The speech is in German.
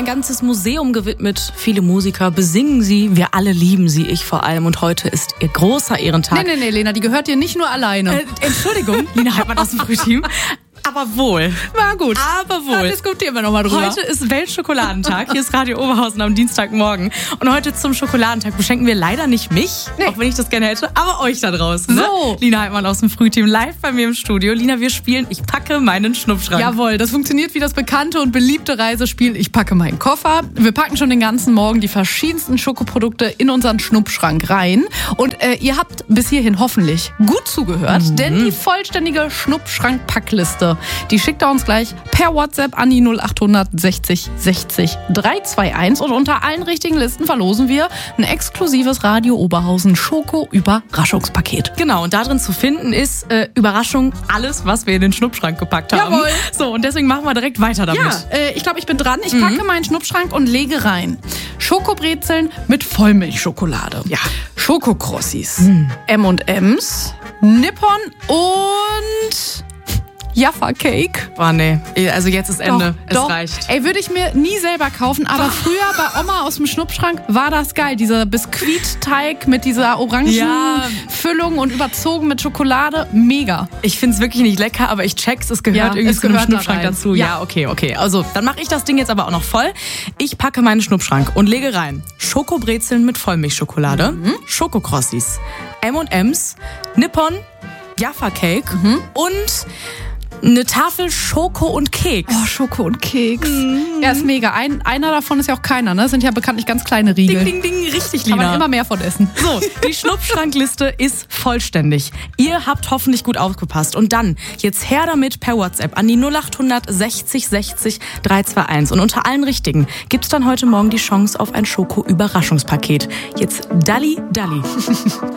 ein ganzes Museum gewidmet. Viele Musiker besingen sie, wir alle lieben sie, ich vor allem. Und heute ist ihr großer Ehrentag. Nee, Lena, die gehört dir nicht nur alleine. Entschuldigung, Lina Heidmann aus dem Frühteam. Aber wohl. War gut. Aber wohl. Da diskutieren wir nochmal drüber. Heute ist Weltschokoladenttag. Hier ist Radio Oberhausen am Dienstagmorgen. Und heute zum Schokoladentag beschenken wir leider nicht mich, auch wenn ich das gerne hätte, aber euch da draußen. Ne? So. Lina Heidmann aus dem Frühteam live bei mir im Studio. Lina, wir spielen Ich packe meinen Schnupfschrank. Jawohl, das funktioniert wie das bekannte und beliebte Reisespiel Ich packe meinen Koffer. Wir packen schon den ganzen Morgen die verschiedensten Schokoprodukte in unseren Schnuppschrank rein. Und ihr habt bis hierhin hoffentlich gut zugehört, denn die vollständige Schnuppschrank-Packliste, die schickt er uns gleich per WhatsApp an die 0800 60 60 321. Und unter allen richtigen Listen verlosen wir ein exklusives Radio Oberhausen Schoko-Überraschungspaket. Genau, und da drin zu finden ist, Überraschung, alles, was wir in den Schnuppschrank gepackt haben. Jawohl. So, und deswegen machen wir direkt weiter damit. Ja, ich glaube, ich bin dran. Ich packe meinen Schnuppschrank und lege rein Schokobrezeln mit Vollmilchschokolade. Ja. Schokokrossis, M&M's, Nippon und Jaffa Cake. Boah, nee. Also jetzt ist Ende. Es reicht. Ey, würde ich mir nie selber kaufen, aber früher bei Oma aus dem Schnuppschrank war das geil. Dieser Biskuitteig mit dieser Orangenfüllung und überzogen mit Schokolade. Mega. Ich find's wirklich nicht lecker, aber ich check's, es gehört irgendwie zu einem Schnuppschrank dazu. Ja, okay. Also, dann mache ich das Ding jetzt aber auch noch voll. Ich packe meinen Schnuppschrank und lege rein Schokobrezeln mit Vollmilchschokolade, Schokokrossis, M&M's, Nippon, Jaffa Cake und eine Tafel Schoko und Keks. Oh, Schoko und Keks. Ja, ist mega. Einer davon ist ja auch keiner, ne? Das sind ja bekanntlich ganz kleine Riegel. Ding, richtig, Kann Lina. man immer mehr von essen. So, die Schnuppschrankliste ist vollständig. Ihr habt hoffentlich gut aufgepasst. Und dann jetzt her damit per WhatsApp an die 0800 60 60 321. Und unter allen Richtigen gibt's dann heute Morgen die Chance auf ein Schoko-Überraschungspaket. Jetzt Dalli.